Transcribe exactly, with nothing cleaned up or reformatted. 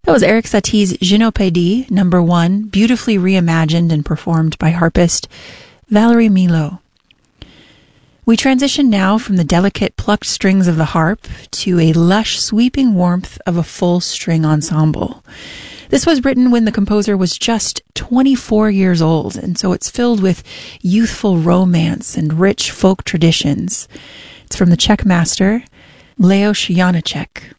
That was Erik Satie's Gynopédie, number one, beautifully reimagined and performed by harpist Valerie Milo. We transition now from the delicate plucked strings of the harp to a lush sweeping warmth of a full string ensemble. This was written when the composer was just twenty-four years old, and so it's filled with youthful romance and rich folk traditions. It's from the Czech master, Leos Janáček.